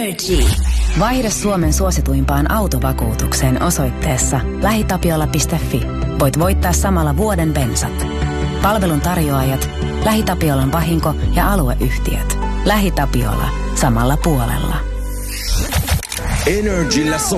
Energy. Vaihda Suomen suosituimpaan autovakuutukseen osoitteessa lähitapiola.fi. Voit voittaa samalla vuoden bensat. Palvelun tarjoajat, LähiTapiolan vahinko- ja alueyhtiöt. LähiTapiola. Samalla puolella. Energillä